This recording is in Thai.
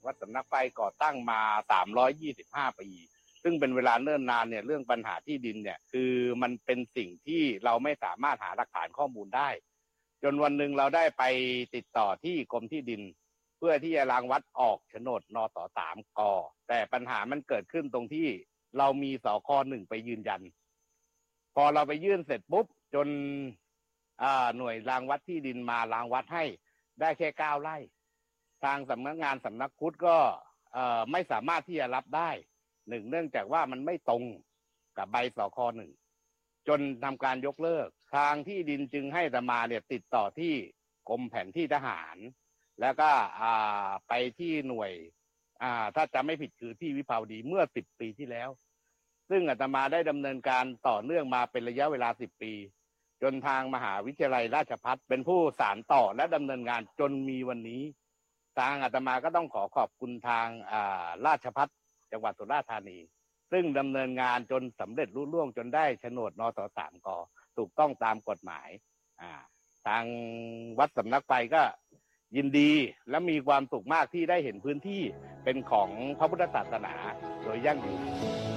วัดสำนักไฟก่อตั้งมา325 ปีซึ่งเป็นเวลาเนิ่นนานเนี่ยเรื่องปัญหาที่ดินเนี่ยคือมันเป็นสิ่งที่เราไม่สามารถหาหลักฐานข้อมูลได้จนวันหนึ่งเราได้ไปติดต่อที่กรมที่ดินเพื่อที่จะรางวัดออกโฉนดนส3 ก.แต่ปัญหามันเกิดขึ้นตรงที่เรามีสค.1ไปยืนยันพอเราไปยื่นเสร็จปุ๊บจนหน่วยรางวัดที่ดินมารางวัดให้ได้แค่9 ไร่ทางสำนักงานสำนักพุทธก็ไม่สามารถที่จะรับได้เนื่องจากว่ามันไม่ตรงกับใบสค.1จนทำการยกเลิกทางที่ดินจึงให้อาตมาเนี่ยติดต่อที่กรมแผนที่ทหารแล้วก็ไปที่หน่วยถ้าจำไม่ผิดคือที่วิภาวดีเมื่อ10 ปีที่แล้วซึ่งอาตมาได้ดำเนินการต่อเนื่องมาเป็นระยะเวลา10 ปีจนทางมหาวิทยาลัยราชภัฏเป็นผู้สานต่อและดำเนินงานจนมีวันนี้ทางอาตมาก็ต้องขอบคุณทางราชภัฏจังหวัดสุราษฎร์ธานีซึ่งดำเนินงานจนสำเร็จรุ่ล่วงจนได้โฉนดนส3 ก.ถูกต้องตามกฎหมายทางวัดสำนักไฟก็ยินดีและมีความสุขมากที่ได้เห็นพื้นที่เป็นของพระพุทธศาสนาโดยยั่งยืน